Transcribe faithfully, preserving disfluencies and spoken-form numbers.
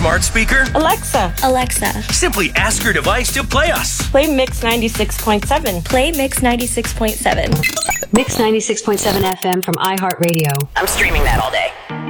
smart speaker? Alexa. Alexa. Simply ask your device to play us. Play Mix ninety-six point seven. Play Mix ninety-six point seven. Mix ninety-six point seven F M from iHeartRadio. I'm streaming that all day.